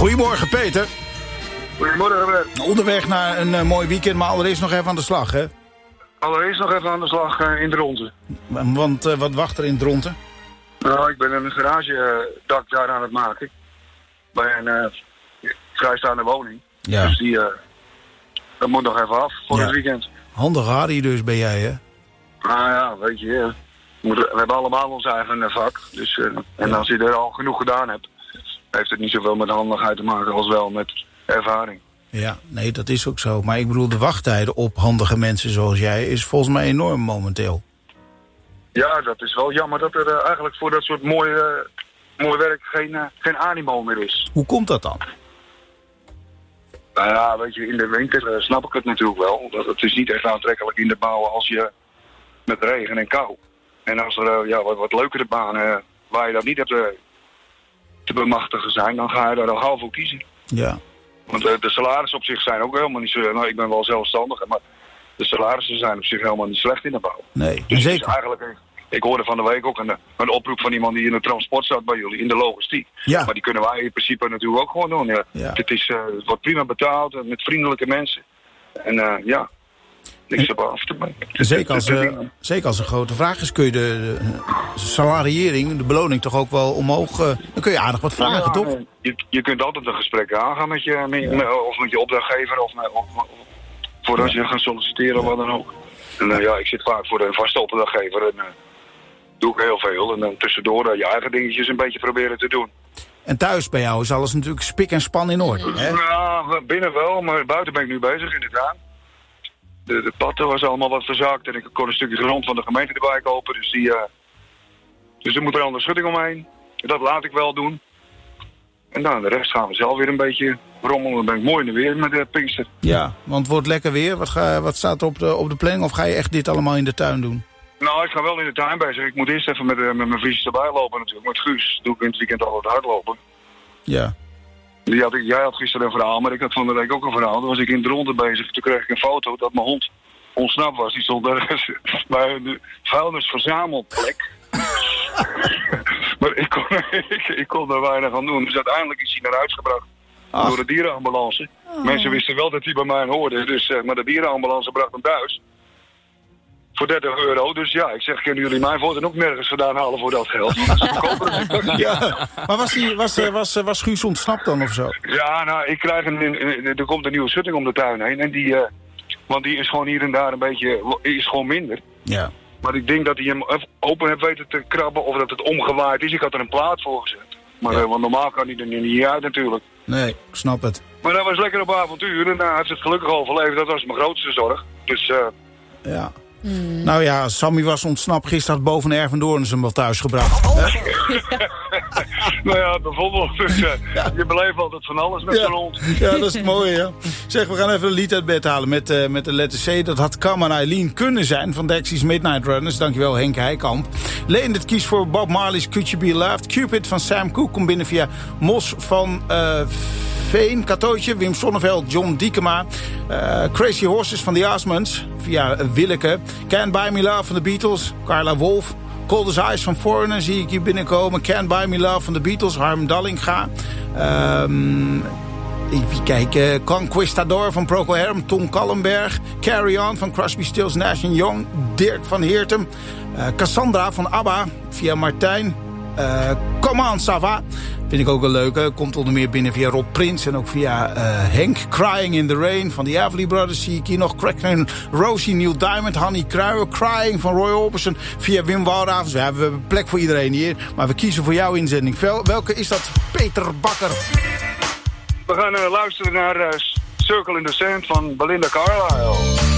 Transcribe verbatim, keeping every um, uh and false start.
Goedemorgen, Peter. Goedemorgen, Bert. Onderweg naar een uh, mooi weekend, maar allereerst nog even aan de slag, hè? Allereerst nog even aan de slag uh, in Dronten. Want uh, wat wacht er in Dronten? Nou, ik ben een garagedak daar aan het maken. Bij een uh, vrijstaande woning. Ja. Dus die, uh, dat moet nog even af voor Ja. het weekend. Handig Harry dus ben jij, hè? Nou ja, weet je, uh, we, moeten, we hebben allemaal ons eigen uh, vak. Dus, uh, en Ja. als je er al genoeg gedaan hebt, heeft het niet zoveel met handigheid te maken als wel met ervaring. Ja, nee, dat is ook zo. Maar ik bedoel, de wachttijden op handige mensen zoals jij is volgens mij enorm momenteel. Ja, dat is wel jammer dat er uh, eigenlijk voor dat soort mooie, uh, mooi werk geen, uh, geen animo meer is. Hoe komt dat dan? Nou ja, weet je, in de winter uh, snap ik het natuurlijk wel. Dat het is niet echt aantrekkelijk in de bouw als je met regen en kou. En als er uh, ja, wat, wat leukere banen uh, waar je dat niet hebt uh, te bemachtigen zijn, dan ga je daar al gauw voor kiezen. Ja. Want uh, de salarissen op zich zijn ook helemaal niet zo... Nou, ik ben wel zelfstandig, maar de salarissen zijn op zich helemaal niet slecht in de bouw. Nee, Dus zeker. eigenlijk, ik hoorde van de week ook een, een oproep van iemand die in het transport zat bij jullie, in de logistiek. Ja. Maar die kunnen wij in principe natuurlijk ook gewoon doen. Ja. Ja. Het, is, uh, het wordt prima betaald, uh, met vriendelijke mensen. En uh, ja, niks op af te maken. Zeker als, uh, zeker als een grote vraag is, kun je de, de salariering, de beloning toch ook wel omhoog... Uh, dan kun je aardig wat vragen, ja, toch? Je, je kunt altijd een gesprek aangaan met je, met, Ja. met, of met je opdrachtgever, of, met, of, of voordat je gaat solliciteren of wat dan ook. En uh, ja, ik zit vaak voor een vaste opdrachtgever en uh, doe ik heel veel. En dan tussendoor uh, je eigen dingetjes een beetje proberen te doen. En thuis bij jou is alles natuurlijk spik en span in orde, hè? Ja, binnen wel, maar buiten ben ik nu bezig in de tuin. De, de patten was allemaal wat verzakt en ik kon een stukje grond van de gemeente erbij kopen. Dus, die, uh, dus er moet er al een schutting omheen. Dat laat ik wel doen. En dan de rest gaan we zelf weer een beetje rommelen. Dan ben ik mooi in de weer met de Pinkster. Ja, want het wordt lekker weer. Wat, ga, wat staat er op de, op de planning? Of ga je echt dit allemaal in de tuin doen? Nou, ik ga wel in de tuin bezig. Ik moet eerst even met, uh, met mijn visjes erbij lopen natuurlijk. Met Guus doe ik in het weekend altijd hardlopen. Ja. Die had ik, jij had gisteren een verhaal, maar ik had van de week ook een verhaal. Toen was ik in Dronten bezig. Toen kreeg ik een foto dat mijn hond ontsnapt was. Die stond ergens bij een vuilnisverzamelplek. Maar ik kon, ik, ik kon er weinig aan doen. Dus uiteindelijk is hij naar huis gebracht. Ach. Door de dierenambulance. Oh. Mensen wisten wel dat hij bij mij hoorde. Dus, uh, maar de dierenambulance bracht hem thuis. Voor dertig euro. Dus ja, ik zeg, kunnen jullie mijn foto ook nergens vandaan halen voor dat geld? Ja. Maar was, die, was, uh, was, uh, was Guus ontsnapt dan of zo? Ja, nou, ik krijg een, een, een- er komt een nieuwe schutting om de tuin heen. En die, uh, want die is gewoon hier en daar een beetje, is gewoon minder. Ja. Maar ik denk dat hij hem even open heeft weten te krabben of dat het omgewaaid is. Ik had er een plaat voor gezet. Maar Ja. uh, want normaal kan hij er niet uit natuurlijk. Nee, ik snap het. Maar dat was lekker op avontuur en hij heeft het gelukkig overleefd. Dat was mijn grootste zorg. Dus uh, Ja. Nou ja, Sammy was ontsnapt. Gisteren had boven Ervendoorn hem wel thuis gebracht. Hè? nou ja, bijvoorbeeld. Dus, uh, je beleeft altijd van alles met Ja. zo'n hond. Ja, dat is het mooie, ja. Zeg, we gaan even een lied uit bed halen met, uh, met de letter C. Dat had Cam en Eileen kunnen zijn van Dexys Midnight Runners. Dankjewel, Henk Heikamp. Leen het kiest voor Bob Marley's Could You Be Loved. Cupid van Sam Cooke komt binnen via Mos van uh, Veen. Katootje, Wim Sonneveld, John Diekema. Uh, Crazy Horses van The Osmonds via uh, Willeke. Can't Buy Me Love van de Beatles, Carla Wolf. Cold as Ice van Foreigner zie ik hier binnenkomen. Can't Buy Me Love van de Beatles, Harm Dallinga. Um, even kijken. Conquistador van Procol Harum, Tom Kallenberg. Carry On van Crosby, Stills, Nash Young. Dirk van Heertem. Uh, Cassandra van ABBA via Martijn. Uh, Come On, Sava. Vind ik ook een leuke. Komt onder meer binnen via Rob Prins en ook via uh, Henk. Crying in the Rain van de Everly Brothers zie ik hier nog. Crackling Rosie, Neil Diamond, Hanny Kruijer. Crying van Roy Orbison via Wim Walravens. We hebben plek voor iedereen hier. Maar we kiezen voor jouw inzending. Vel, welke is dat? Peter Bakker. We gaan uh, luisteren naar uh, Circle in the Sand van Belinda Carlisle.